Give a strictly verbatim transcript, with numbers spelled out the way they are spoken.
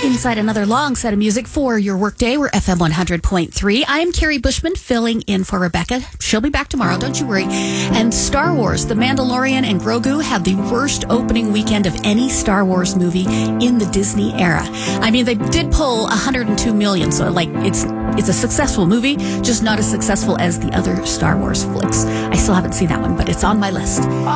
inside another long set of music for your workday. We're F M one hundred point three. I am Carrie Bushman filling in for Rebecca. She'll be back tomorrow, don't you worry. And Star Wars, The Mandalorian and Grogu had the worst opening weekend of any Star Wars movie in the Disney era. I mean, they did pull one hundred two million, so like it's it's a successful movie, just not as successful as the other Star Wars flicks. I still haven't seen that one, but it's on my list.